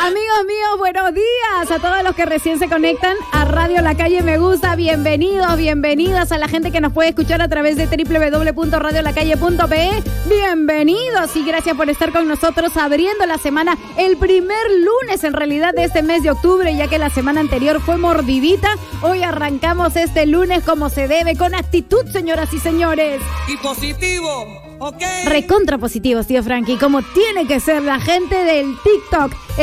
Amigos míos, buenos días a todos los que recién se conectan a Radio La Calle Me Gusta. Bienvenidos, bienvenidas a la gente que nos puede escuchar a través de www.radiolacalle.pe. Bienvenidos y gracias por estar con nosotros abriendo la semana, el primer lunes en realidad de este mes de octubre, ya que la semana anterior fue mordidita. Hoy arrancamos este lunes como se debe, con actitud, señoras y señores. Y positivo, ¿ok? Recontra positivos, tío Frankie, como tiene que ser la gente del TikTok.